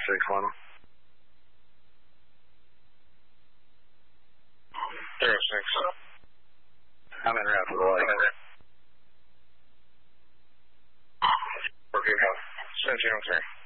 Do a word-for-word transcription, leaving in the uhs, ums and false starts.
six, Lima. zero six. I'm in route for the lake. Okay, go. Send you, okay.